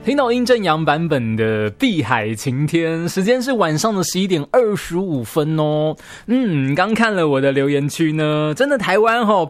听到殷正阳版本的《碧海晴天》，时间是晚上的11点25分哦。刚看了我的留言区呢，真的台湾